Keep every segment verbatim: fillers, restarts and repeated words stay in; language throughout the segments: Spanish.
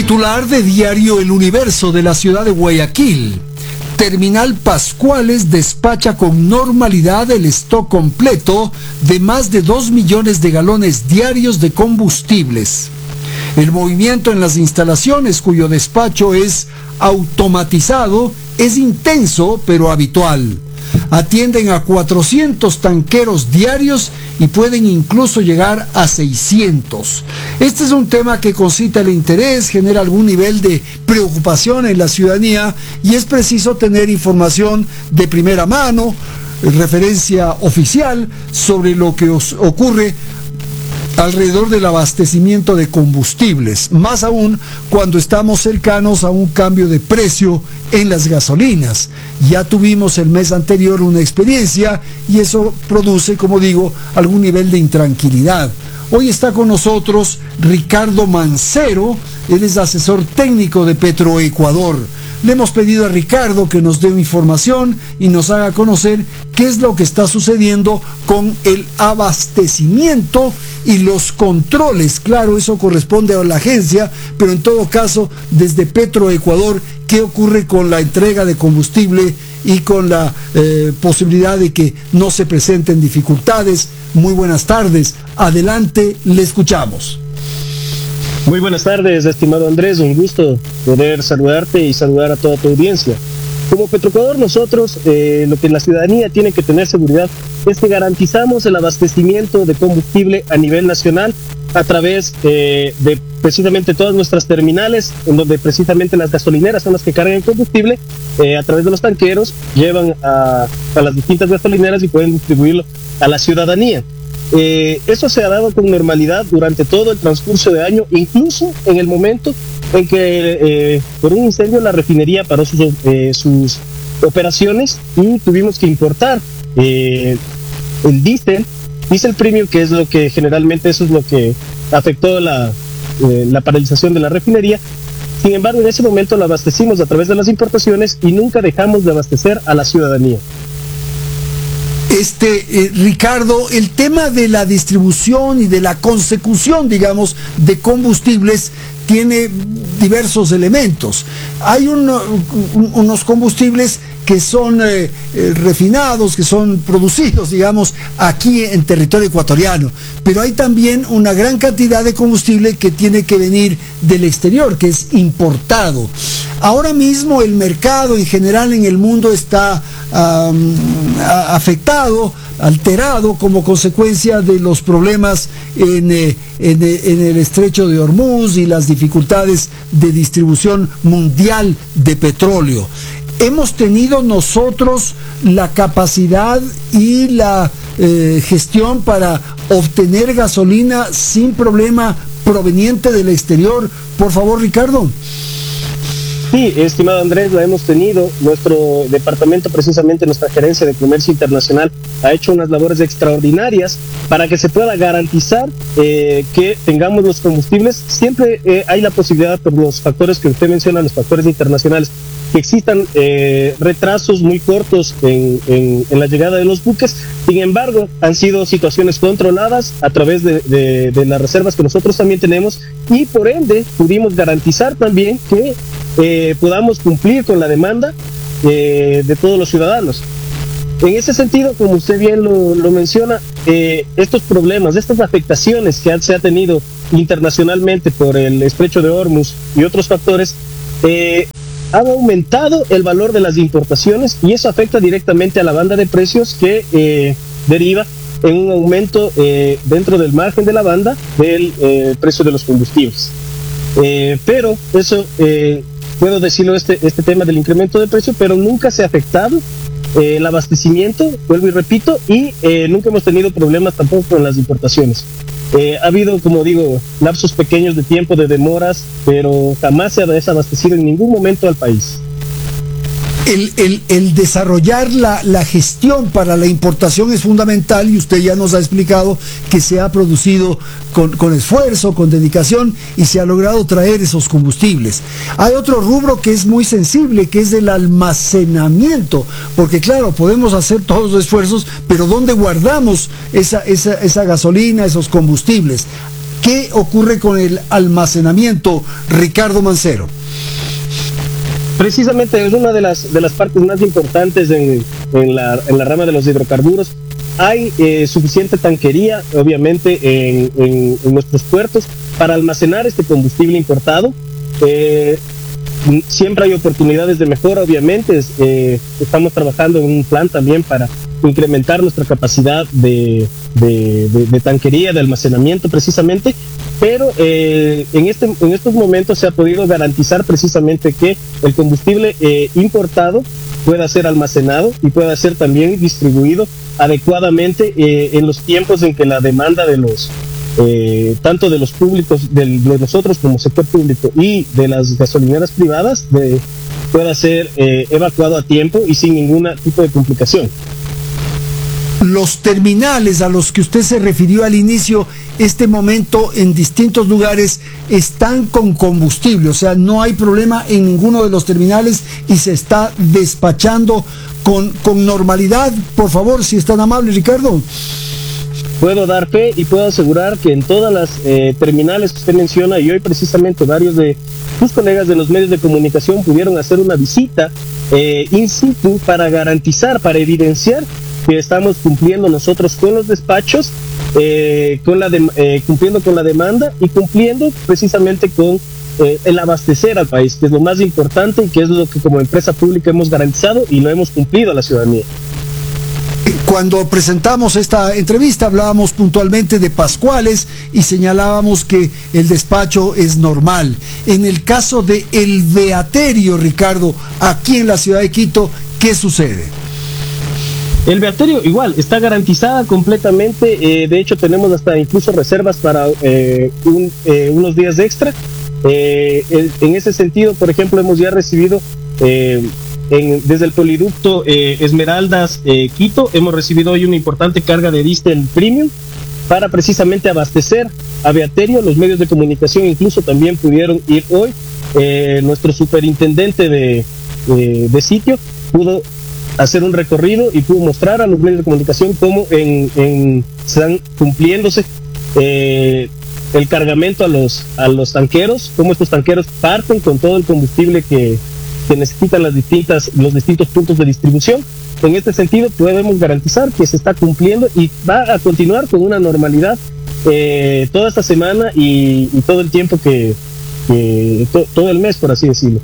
Titular de Diario El Universo de la ciudad de Guayaquil. Terminal Pascuales despacha con normalidad el stock completo de más de dos millones de galones diarios de combustibles. El movimiento en las instalaciones, cuyo despacho es automatizado, es intenso pero habitual. Atienden a cuatrocientos tanqueros diarios y pueden incluso llegar a seiscientos. Este es un tema que concita el interés, genera algún nivel de preocupación en la ciudadanía y es preciso tener información de primera mano, referencia oficial sobre lo que os ocurre alrededor del abastecimiento de combustibles, más aún cuando estamos cercanos a un cambio de precio en las gasolinas. Ya tuvimos el mes anterior una experiencia y eso produce, como digo, algún nivel de intranquilidad. Hoy está con nosotros Ricardo Mancero, él es asesor técnico de Petroecuador. Le hemos pedido a Ricardo que nos dé información y nos haga conocer qué es lo que está sucediendo con el abastecimiento y los controles. Claro, eso corresponde a la agencia, pero en todo caso, desde Petroecuador, ¿qué ocurre con la entrega de combustible y con la eh, posibilidad de que no se presenten dificultades? Muy buenas tardes. Adelante, le escuchamos. Muy buenas tardes, estimado Andrés, un gusto poder saludarte y saludar a toda tu audiencia. Como Petroecuador, nosotros eh, lo que la ciudadanía tiene que tener seguridad es que garantizamos el abastecimiento de combustible a nivel nacional a través eh, de precisamente todas nuestras terminales, en donde precisamente las gasolineras son las que cargan el combustible, eh, a través de los tanqueros, llevan a, a las distintas gasolineras y pueden distribuirlo a la ciudadanía. Eh, eso se ha dado con normalidad durante todo el transcurso de año, incluso en el momento en que eh, por un incendio la refinería paró sus, eh, sus operaciones y tuvimos que importar eh, el diésel, diésel premium, que es lo que generalmente eso es lo que afectó la, eh, la paralización de la refinería. Sin embargo, en ese momento lo abastecimos a través de las importaciones y nunca dejamos de abastecer a la ciudadanía. Este, eh, Ricardo, el tema de la distribución y de la consecución, digamos, de combustibles tiene diversos elementos. Hay un, un, unos combustibles que son eh, eh, refinados, que son producidos, digamos, aquí en territorio ecuatoriano, pero hay también una gran cantidad de combustible que tiene que venir del exterior, que es importado. Ahora mismo el mercado en general en el mundo está um, afectado, alterado como consecuencia de los problemas en, eh, en, en el estrecho de Hormuz y las dificultades de distribución mundial de petróleo. Hemos tenido nosotros la capacidad y la eh, gestión para obtener gasolina sin problema proveniente del exterior. Por favor, Ricardo. Sí, estimado Andrés, la hemos tenido. Nuestro departamento, precisamente nuestra gerencia de comercio internacional, ha hecho unas labores extraordinarias para que se pueda garantizar eh, que tengamos los combustibles. Siempre eh, hay la posibilidad, por los factores que usted menciona, los factores internacionales, que existan eh, retrasos muy cortos en, en, en la llegada de los buques. Sin embargo, han sido situaciones controladas a través de, de, de las reservas que nosotros también tenemos y por ende pudimos garantizar también que eh, podamos cumplir con la demanda eh, de todos los ciudadanos. En ese sentido, como usted bien lo, lo menciona, eh, estos problemas, estas afectaciones que se ha tenido internacionalmente por el estrecho de Hormuz y otros factores, eh, han aumentado el valor de las importaciones y eso afecta directamente a la banda de precios que eh, deriva en un aumento eh, dentro del margen de la banda del eh, precio de los combustibles. Eh, pero eso, eh, puedo decirlo, este, este tema del incremento de precio, pero nunca se ha afectado eh, el abastecimiento, vuelvo y repito, y eh, nunca hemos tenido problemas tampoco con las importaciones. Eh, ha habido, como digo, lapsos pequeños de tiempo, de demoras, pero jamás se ha desabastecido en ningún momento al país. El, el, el desarrollar la, la gestión para la importación es fundamental y usted ya nos ha explicado que se ha producido con, con esfuerzo, con dedicación y se ha logrado traer esos combustibles. Hay otro rubro que es muy sensible, que es el almacenamiento, porque claro, podemos hacer todos los esfuerzos, pero ¿dónde guardamos esa, esa, esa gasolina, esos combustibles? ¿Qué ocurre con el almacenamiento, Ricardo Mancero? Precisamente es una de las de las partes más importantes en, en, la, en la rama de los hidrocarburos. Hay eh, suficiente tanquería, obviamente, en, en, en nuestros puertos para almacenar este combustible importado. Eh, siempre hay oportunidades de mejora, obviamente. Eh, estamos trabajando en un plan también para incrementar nuestra capacidad de, de, de, de tanquería, de almacenamiento precisamente, pero eh, en, este, en estos momentos se ha podido garantizar precisamente que el combustible eh, importado pueda ser almacenado y pueda ser también distribuido adecuadamente eh, en los tiempos en que la demanda de los eh, tanto de los públicos, de, de nosotros como sector público y de las gasolineras privadas de, pueda ser eh, evacuado a tiempo y sin ningún tipo de complicación. Los terminales a los que usted se refirió al inicio, este momento en distintos lugares están con combustible, o sea, no hay problema en ninguno de los terminales y se está despachando con, con normalidad. Por favor, si es tan amable, Ricardo. Puedo dar fe y puedo asegurar que en todas las eh, terminales que usted menciona, y hoy precisamente varios de sus colegas de los medios de comunicación pudieron hacer una visita eh, in situ para garantizar, para evidenciar que estamos cumpliendo nosotros con los despachos, eh, con la de, eh, cumpliendo con la demanda y cumpliendo precisamente con eh, el abastecer al país, que es lo más importante y que es lo que como empresa pública hemos garantizado y lo hemos cumplido a la ciudadanía. Cuando presentamos esta entrevista hablábamos puntualmente de Pascuales y señalábamos que el despacho es normal. En el caso de El Beaterio, Ricardo, aquí en la ciudad de Quito, ¿qué sucede? El Beaterio igual, está garantizada completamente, eh, de hecho tenemos hasta incluso reservas para eh, un, eh, unos días extra. Eh, el, en ese sentido, por ejemplo, hemos ya recibido eh, en, desde el poliducto eh, Esmeraldas eh, Quito, hemos recibido hoy una importante carga de diésel premium para precisamente abastecer a Beaterio. Los medios de comunicación incluso también pudieron ir hoy. Eh, nuestro superintendente de, de, de sitio pudo hacer un recorrido y pudo mostrar a los medios de comunicación cómo en, en, están cumpliéndose eh, el cargamento a los, a los tanqueros, cómo estos tanqueros parten con todo el combustible que, que necesitan las distintas, los distintos puntos de distribución. En este sentido podemos garantizar que se está cumpliendo y va a continuar con una normalidad eh, toda esta semana y, y todo el tiempo que, que to, todo el mes, por así decirlo.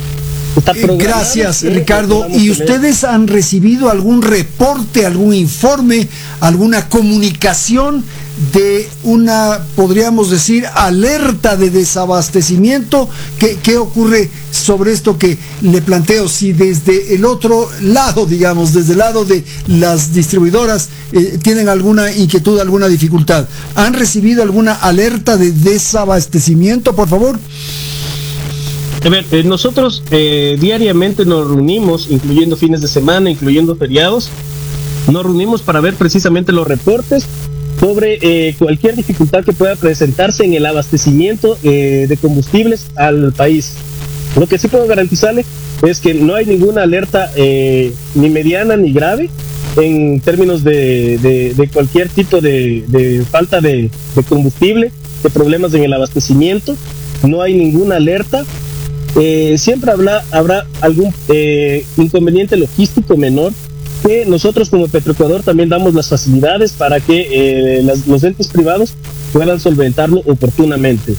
Gracias, Ricardo. ¿Y ustedes han recibido algún reporte, algún informe, alguna comunicación de una, podríamos decir, alerta de desabastecimiento? ¿Qué, qué ocurre sobre esto que le planteo? Si desde el otro lado, digamos, desde el lado de las distribuidoras, eh, tienen alguna inquietud, alguna dificultad, ¿han recibido alguna alerta de desabastecimiento, por favor? A ver, eh, nosotros eh, diariamente nos reunimos, incluyendo fines de semana, incluyendo feriados, nos reunimos para ver precisamente los reportes sobre eh, cualquier dificultad que pueda presentarse en el abastecimiento eh, de combustibles al país. Lo que sí puedo garantizarle es que no hay ninguna alerta eh, ni mediana ni grave en términos de, de, de cualquier tipo de, de falta de, de combustible, de problemas en el abastecimiento. No hay ninguna alerta. Eh, siempre habrá, habrá algún eh, inconveniente logístico menor que nosotros como Petroecuador también damos las facilidades para que eh, las, los entes privados puedan solventarlo oportunamente.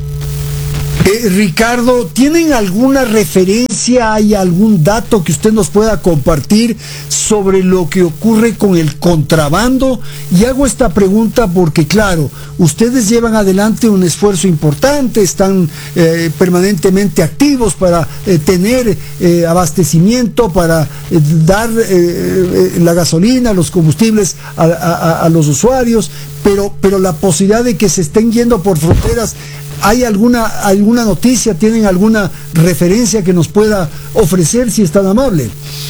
Eh, Ricardo, ¿tienen alguna referencia, hay algún dato que usted nos pueda compartir sobre lo que ocurre con el contrabando? Y hago esta pregunta porque, claro, ustedes llevan adelante un esfuerzo importante, están eh, permanentemente activos para eh, tener eh, abastecimiento, para eh, dar eh, eh, la gasolina, los combustibles a, a, a los usuarios, pero, pero la posibilidad de que se estén yendo por fronteras, ¿hay alguna, alguna noticia, tienen alguna referencia que nos pueda ofrecer, si es tan amable?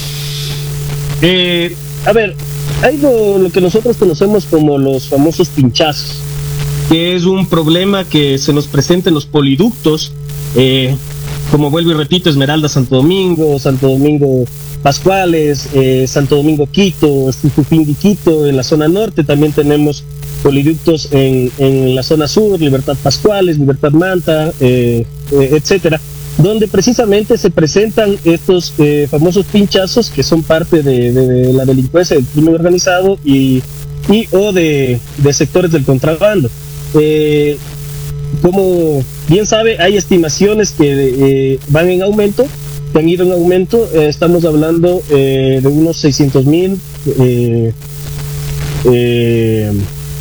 Eh, a ver, hay lo, lo que nosotros conocemos como los famosos pinchazos, que es un problema que se nos presenta en los poliductos, eh, como vuelvo y repito, Esmeralda Santo Domingo, Santo Domingo Pascuales, eh, Santo Domingo Quito, Estufindi Quito, en la zona norte también tenemos poliductos en, en la zona sur, Libertad Pascuales, Libertad Manta, eh, eh, etcétera, donde precisamente se presentan estos eh, famosos pinchazos que son parte de, de, de la delincuencia, del crimen organizado y, y o de, de sectores del contrabando. Eh, como bien sabe, hay estimaciones que eh, van en aumento, que han ido en aumento. Eh, estamos hablando eh, de unos seiscientos mil eh, eh,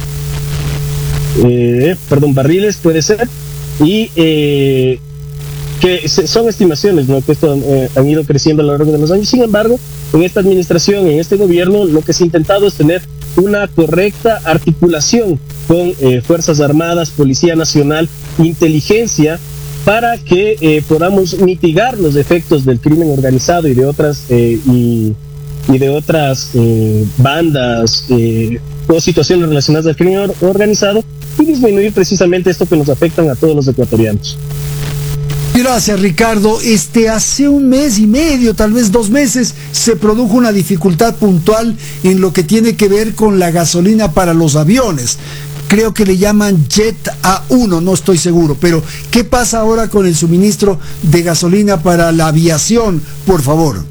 eh, perdón, barriles, puede ser, y eh, que son estimaciones, ¿no?, que esto eh, han ido creciendo a lo largo de los años. Sin embargo, en esta administración, en este gobierno, lo que se ha intentado es tener una correcta articulación con eh, Fuerzas Armadas, Policía Nacional, inteligencia, para que eh, podamos mitigar los efectos del crimen organizado y de otras eh, y, y de otras eh, bandas eh, o situaciones relacionadas al crimen organizado, y disminuir precisamente esto que nos afectan a todos los ecuatorianos. Gracias, Ricardo. Este, hace un mes y medio, tal vez dos meses, se produjo una dificultad puntual en lo que tiene que ver con la gasolina para los aviones. Creo que le llaman Jet A uno, no estoy seguro, pero ¿qué pasa ahora con el suministro de gasolina para la aviación, por favor?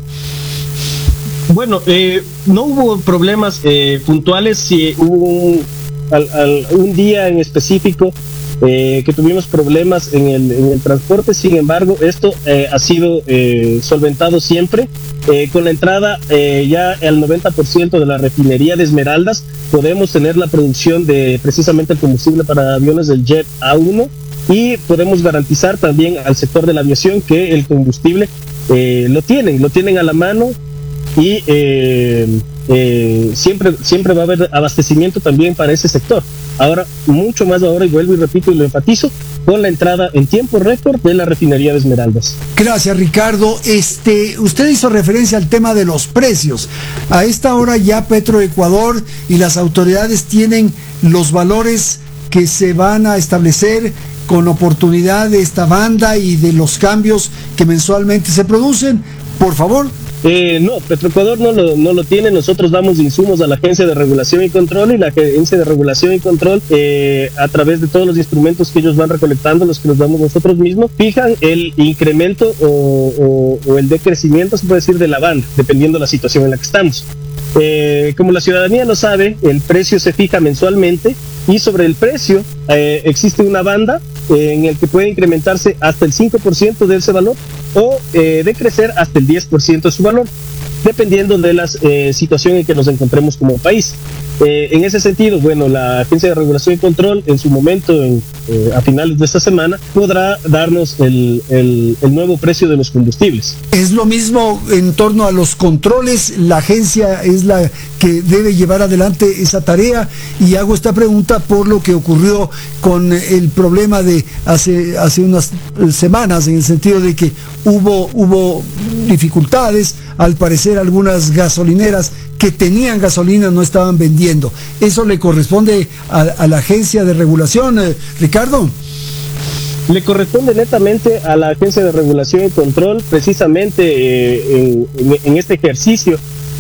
Bueno, eh, no hubo problemas eh, puntuales, sí hubo un, al, al, un día en específico eh, que tuvimos problemas en el, en el transporte. Sin embargo, esto eh, ha sido eh, solventado siempre. Eh, con la entrada eh, ya al noventa por ciento de la refinería de Esmeraldas, podemos tener la producción de precisamente el combustible para aviones del Jet A uno, y podemos garantizar también al sector de la aviación que el combustible eh, lo tienen, lo tienen a la mano, y eh, eh, siempre, siempre va a haber abastecimiento también para ese sector. Ahora, mucho más ahora, y vuelvo y repito y lo enfatizo, con la entrada en tiempo récord de la refinería de Esmeraldas. Gracias, Ricardo. Este, usted hizo referencia al tema de los precios. A esta hora ya Petroecuador y las autoridades tienen los valores que se van a establecer con oportunidad de esta banda y de los cambios que mensualmente se producen. Por favor. Eh, no, Petroecuador no lo, no lo tiene. Nosotros damos insumos a la Agencia de Regulación y Control, y la Agencia de Regulación y Control, eh, a través de todos los instrumentos que ellos van recolectando, los que nos damos nosotros mismos, fijan el incremento o, o, o el decrecimiento, se puede decir, de la banda, dependiendo de la situación en la que estamos. Eh, como la ciudadanía lo sabe, el precio se fija mensualmente, y sobre el precio eh, existe una banda eh, en el que puede incrementarse hasta el cinco por ciento de ese valor, o eh, decrecer hasta el diez por ciento de su valor, dependiendo de la eh, situación en que nos encontremos como país. Eh, en ese sentido, bueno, la Agencia de Regulación y Control, en su momento, en, eh, a finales de esta semana, podrá darnos el, el, el nuevo precio de los combustibles. Es lo mismo en torno a los controles. La agencia es la que debe llevar adelante esa tarea, y hago esta pregunta por lo que ocurrió con el problema de hace, hace unas semanas, en el sentido de que hubo, hubo dificultades. Al parecer, algunas gasolineras que tenían gasolina no estaban vendiendo. ¿Eso le corresponde a, a la Agencia de Regulación, eh, Ricardo? Le corresponde netamente a la Agencia de Regulación y Control, precisamente eh, en, en este ejercicio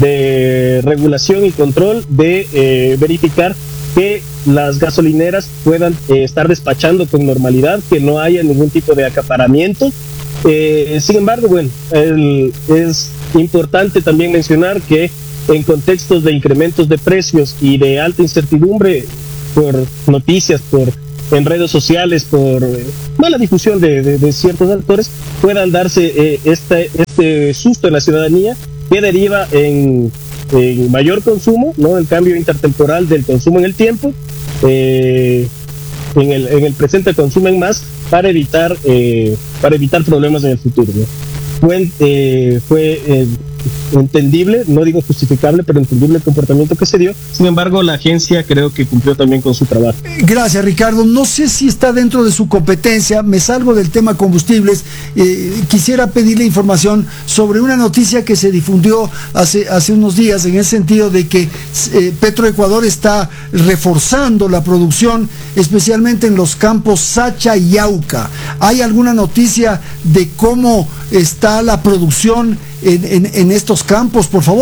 de regulación y control, de eh, verificar que las gasolineras puedan eh, estar despachando con normalidad, que no haya ningún tipo de acaparamiento. Eh, sin embargo, bueno, el, es importante también mencionar que en contextos de incrementos de precios y de alta incertidumbre por noticias, por en redes sociales, por eh, mala difusión de, de, de ciertos actores, puedan darse eh, este, este susto en la ciudadanía, que deriva en, en mayor consumo, ¿no? El cambio intertemporal del consumo en el tiempo, eh, en, el, en el presente consumen más para evitar eh, para evitar problemas en el futuro, ¿no? Fue, eh, fue eh, entendible, no digo justificable, pero entendible el comportamiento que se dio. Sin embargo, la agencia creo que cumplió también con su trabajo. Gracias, Ricardo. No sé si está dentro de su competencia, me salgo del tema combustibles. Eh, quisiera pedirle información sobre una noticia que se difundió hace, hace unos días, en el sentido de que eh, Petroecuador está reforzando la producción, especialmente en los campos Sacha y Yauca. ¿Hay alguna noticia de cómo está la producción en, en, en estos campos, por favor?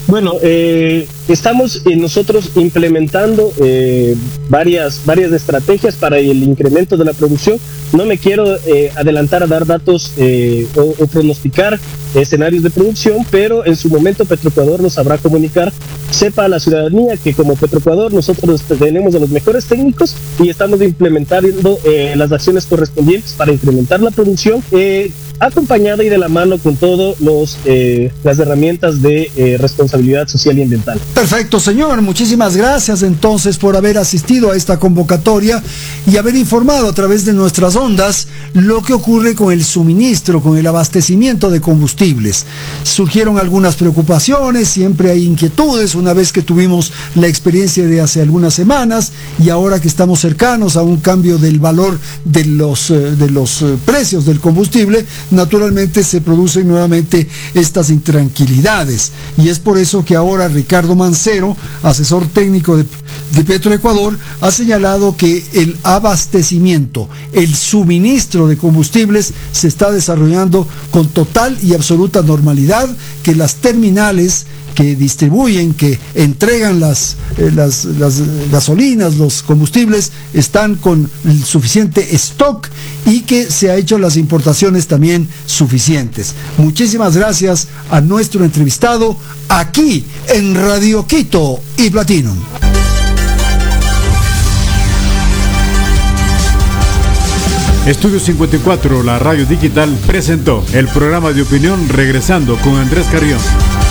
Bueno, eh, estamos eh, nosotros implementando eh, varias, varias estrategias para el incremento de la producción. No me quiero eh, adelantar a dar datos eh, o, o pronosticar escenarios de producción, pero en su momento Petroecuador nos sabrá comunicar. Sepa a la ciudadanía que como Petroecuador nosotros tenemos a los mejores técnicos y estamos implementando eh, las acciones correspondientes para incrementar la producción, eh, acompañada y de la mano con todas eh, las herramientas de eh, responsabilidad social y ambiental. Perfecto, señor. Muchísimas gracias entonces por haber asistido a esta convocatoria y haber informado a través de nuestras ondas lo que ocurre con el suministro, con el abastecimiento de combustibles. Surgieron algunas preocupaciones, siempre hay inquietudes una vez que tuvimos la experiencia de hace algunas semanas y ahora que estamos cercanos a un cambio del valor de los, de los precios del combustible, naturalmente se producen nuevamente estas intranquilidades. Y es por eso que ahora Ricardo Mancero, asesor técnico de, de Petroecuador, ha señalado que el abastecimiento, el suministro de combustibles se está desarrollando con total y absoluta normalidad, que las terminales que distribuyen, que entregan las, eh, las, las gasolinas, los combustibles, están con el suficiente stock y que se ha hecho las importaciones también suficientes. Muchísimas gracias a nuestro entrevistado aquí en Radio Quito y Platinum. Estudio cincuenta y cuatro, la radio digital, presentó el programa de opinión Regresando con Andrés Carrión.